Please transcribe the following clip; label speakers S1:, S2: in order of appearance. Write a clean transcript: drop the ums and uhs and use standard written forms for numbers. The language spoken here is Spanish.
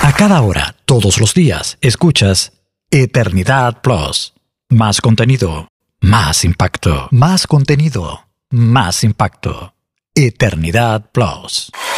S1: A cada hora, todos los días, escuchas Eternidad Plus. Más contenido, más impacto. Más contenido, más impacto. Eternidad Plus.